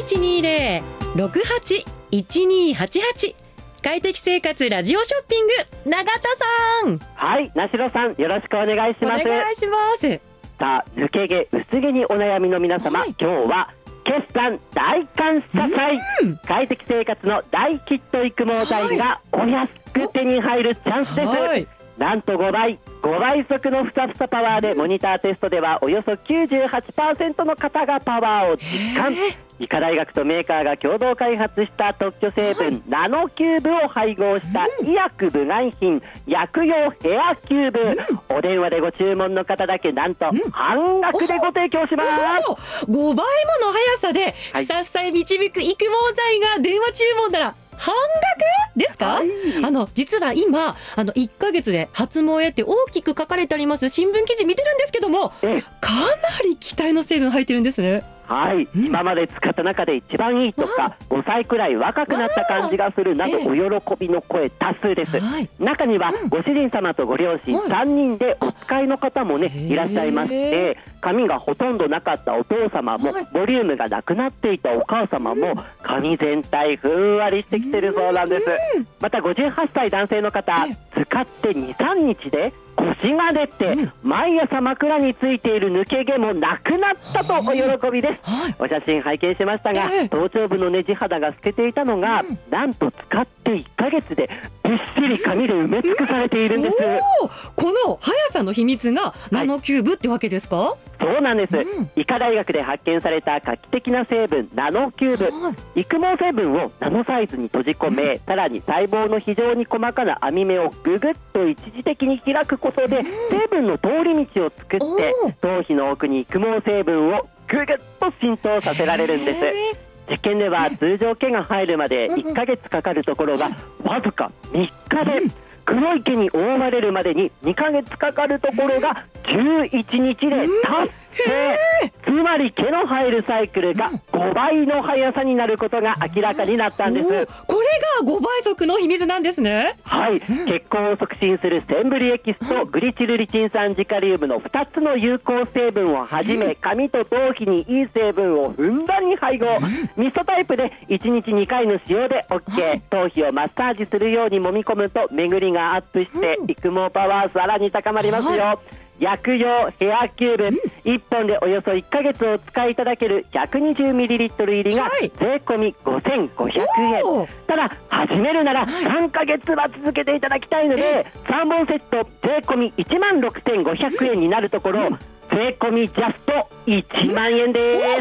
0120-68-1288快適生活ラジオショッピング、永田さん。 はい、なしろさん、よろしくお願いします。 お願いします。 さあ、抜け毛、薄毛にお悩みの皆様、今日は決算大感謝祭、快適生活の大ヒット育毛剤がお安く手に入るチャンスです。なんと5倍速のふさふさパワーで、モニターテストではおよそ 98% の方がパワーを実感。医科大学とメーカーが共同開発した特許成分、ナノキューブを配合した医薬部外品、薬用ヘアキューブ、お電話でご注文の方だけなんと半額でご提供します。 5倍もの速さでふさふさへ導く育毛剤が電話注文なら半額ですか？実は今1ヶ月で発毛へって大きく書かれてあります新聞記事見てるんですけども、かなり期待の成分入ってるんですね。 はい、今まで使った中で一番いいとか、5歳くらい若くなった感じがするなど、お喜びの声多数です。中にはご主人様とご両親3人でお使いの方もね、いらっしゃいまして、髪がほとんどなかったお父様も、ボリュームがなくなっていたお母様も、髪全体ふんわりしてきてるそうなんです。また58歳男性の方、使って2、3日で腰が出て、毎朝枕についている抜け毛もなくなったとお喜びです。お写真拝見しましたが、頭頂部のねじ肌が透けていたのが、なんと使って1ヶ月でびっしり髪で埋め尽くされているんです。 この速さの秘密がナノキューブってわけですか？ そうなんです。医科大学で発見された画期的な成分、ナノキューブ。育毛成分をナノサイズに閉じ込め、さらに細胞の非常に細かな網目をぐぐっと一時的に開くことで、成分の通り道を作って、頭皮の奥に育毛成分をぐぐっと浸透させられるんです。実験では通常毛が入るまで1ヶ月かかるところが、わずか3日で、黒い毛に覆われるまでに2ヶ月かかるところが11日で達成。つまり毛の入るサイクルが5倍の速さになることが明らかになったんです。 これが5倍速の秘密なんですね。 はい、血行を促進するセンブリエキスとグリチルリチン酸ジカリウムの2つの有効成分をはじめ、髪と頭皮にいい成分をふんだんに配合。ミストタイプで1日2回の使用で OK。 頭皮をマッサージするように揉み込むと巡りがアップして育毛パワーさらに高まりますよ。薬用ヘアキューブ、1本でおよそ1ヶ月お使いいただける 120ml 入りが税込み5500円。ただ始めるなら3ヶ月は続けていただきたいので、3本セット税込み16500円になるところ、税込みジャスト1万円です。